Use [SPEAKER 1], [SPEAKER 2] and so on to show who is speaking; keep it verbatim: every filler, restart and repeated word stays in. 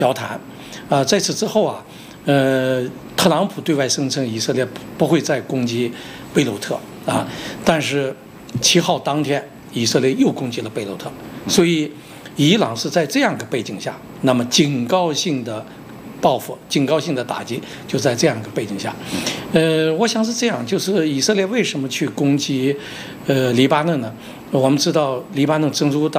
[SPEAKER 1] 交谈。啊，在此之后啊，呃，特朗普对外声称以色列不会再攻击贝鲁特啊，但是七号当天，以色列又攻击了贝鲁特，所以伊朗是在这样的背景下，那么警告性的报复、警告性的打击就在这样一个背景下，呃，我想是这样，就是以色列为什么去攻击呃黎巴嫩呢？我们知道黎巴嫩真主党